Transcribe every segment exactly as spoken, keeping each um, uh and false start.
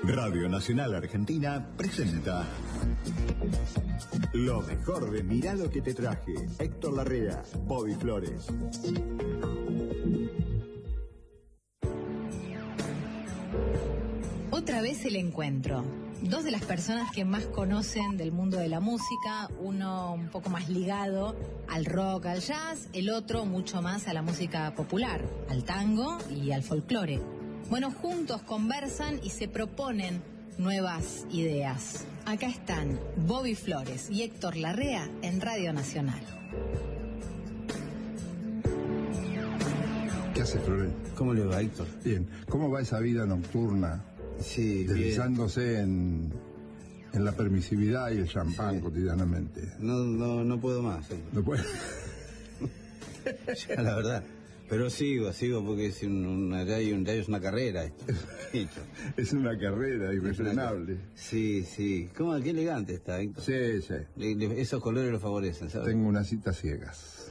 Radio Nacional Argentina presenta lo mejor de Mirá lo que te traje. Héctor Larrea, Bobby Flores. Otra vez el encuentro. Dos de las personas que más conocen del mundo de la música, uno un poco más ligado al rock, al jazz, el otro mucho más a la música popular, al tango y al folclore. Bueno, juntos conversan y se proponen nuevas ideas. Acá están Bobby Flores y Héctor Larrea en Radio Nacional. ¿Qué hace, Flores? ¿Cómo le va, Héctor? Bien. ¿Cómo va esa vida nocturna? Sí, deslizándose en, en la permisividad y el champán, sí, cotidianamente. No, no, no puedo más. Héctor. No puedo. Ya, la verdad. Pero sigo, sigo porque es, un, una, ya hay un, ya es una carrera esto. Es una carrera irrefrenable. Una... Sí, sí. ¿Cómo? Qué elegante está, Héctor. Sí, sí. Le, le, esos colores lo favorecen, ¿sabes? Tengo unas citas ciegas.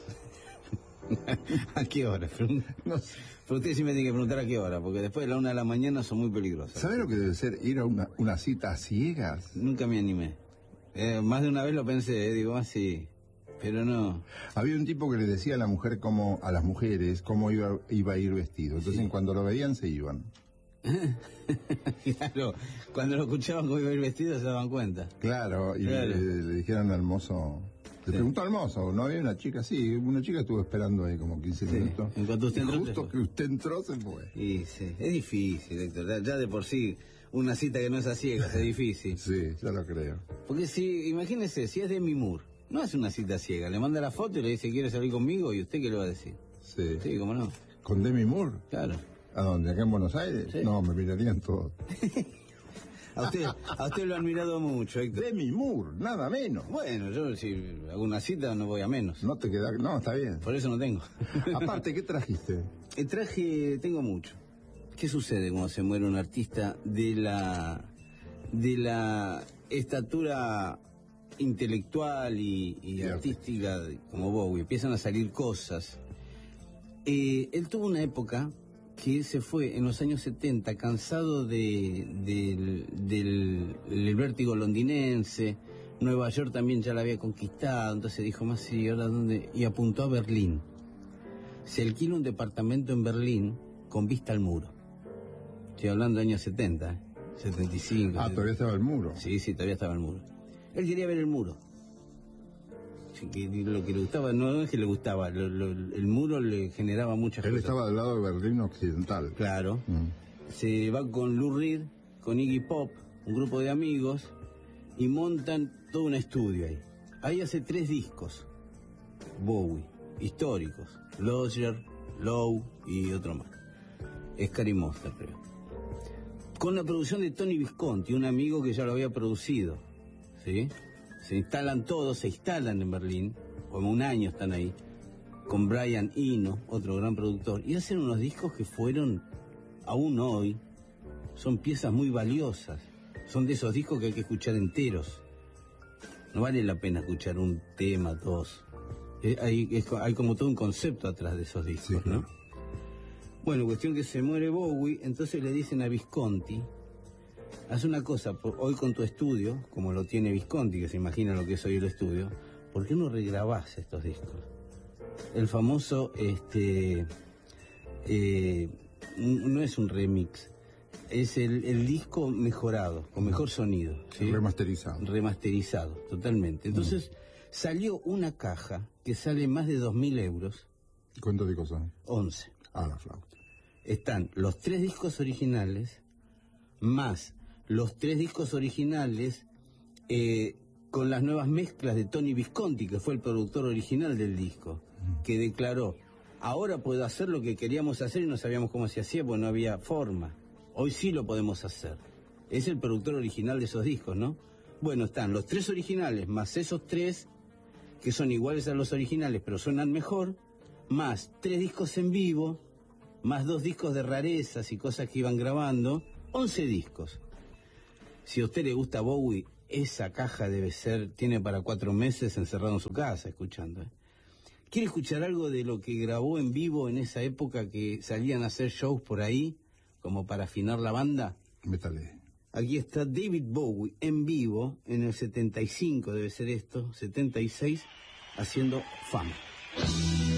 ¿A qué hora? No sé. Pero usted sí me tiene que preguntar a qué hora, porque después de la una de la mañana son muy peligrosas. ¿Sabe lo que debe ser ir a una, una cita a ciegas? Nunca me animé. Eh, más de una vez lo pensé, eh, digo, así... Pero no. Había un tipo que le decía a la mujer cómo, a las mujeres cómo iba, iba a ir vestido. Entonces, sí, cuando lo veían se iban. Claro, cuando lo escuchaban cómo iba a ir vestido se daban cuenta. Claro, y claro. Le, le dijeron al mozo, le sí. preguntó al mozo, ¿no había una chica? Sí, una chica estuvo esperando ahí como quince sí. minutos. En cuanto usted entró, justo que usted entró se fue. Y sí, es difícil, Héctor, ya, ya de por sí una cita que no es a ciegas es difícil. Sí, ya lo creo. Porque si, imagínese, si es Demi Moore, no hace una cita ciega, le manda la foto y le dice, ¿quiere salir conmigo? ¿Y usted qué le va a decir? Sí. Sí, ¿cómo no? ¿Con Demi Moore? Claro. ¿A dónde? ¿Acá en Buenos Aires? Sí. No, me mirarían todos. A usted, a usted lo han mirado mucho, Héctor. Demi Moore, nada menos. Bueno, yo si hago una cita no voy a menos. No te queda, no, está bien. Por eso no tengo. Aparte, ¿qué trajiste? El traje, tengo mucho. ¿Qué sucede cuando se muere un artista de la, de la estatura intelectual y, y artística como Bowie? Empiezan a salir cosas. Eh, él tuvo una época que se fue en los años setenta cansado de, de, del, del vértigo londinense. Nueva York también ya la había conquistado, entonces dijo, más sí, ¿ahora dónde? Y apuntó a Berlín. Se alquila un departamento en Berlín con vista al muro. Estoy hablando de años setenta, ¿eh? setenta y cinco. Ah, todavía estaba el muro. Sí, sí, todavía estaba el muro. Él quería ver el muro. Que lo que le gustaba, no es que le gustaba, lo, lo, el muro le generaba muchas Él cosas. Él estaba del lado de Berlín Occidental. Claro. Mm. Se va con Lou Reed, con Iggy Pop, un grupo de amigos, y montan todo un estudio ahí. Ahí hace tres discos, Bowie, históricos, Lodger, Low y otro más. Scary Monster, creo. Con la producción de Tony Visconti, un amigo que ya lo había producido, ¿sí? Se instalan todos, se instalan en Berlín, como un año están ahí, con Brian Eno, otro gran productor, y hacen unos discos que fueron, aún hoy, son piezas muy valiosas. Son de esos discos que hay que escuchar enteros. No vale la pena escuchar un tema, dos. Eh, hay, es, hay como todo un concepto atrás de esos discos, sí, ¿no? Bueno, cuestión que se muere Bowie, entonces le dicen a Visconti, haz una cosa, hoy con tu estudio, como lo tiene Visconti, que se imagina lo que es hoy el estudio, ¿por qué no regrabás estos discos? El famoso, este, eh, no es un remix, es el, el disco mejorado, con mejor sonido, ¿sí? Remasterizado. Remasterizado, totalmente. Entonces, mm. salió una caja que sale más de dos mil euros. ¿Cuántos discos son? Once. Ah, la flauta. Están los tres discos originales, más los tres discos originales eh, con las nuevas mezclas de Tony Visconti, que fue el productor original del disco, mm. que declaró, ahora puedo hacer lo que queríamos hacer y no sabíamos cómo se hacía porque no había forma. Hoy sí lo podemos hacer. Es el productor original de esos discos, ¿no? Bueno, están los tres originales, más esos tres que son iguales a los originales, pero suenan mejor, más tres discos en vivo, más dos discos de rarezas y cosas que iban grabando, once discos. Si a usted le gusta Bowie, esa caja debe ser, tiene para cuatro meses encerrado en su casa escuchando. ¿eh? ¿Quiere escuchar algo de lo que grabó en vivo en esa época que salían a hacer shows por ahí, como para afinar la banda? Métale. Aquí está David Bowie en vivo en el setenta y cinco, debe ser esto, setenta y seis, haciendo Fama.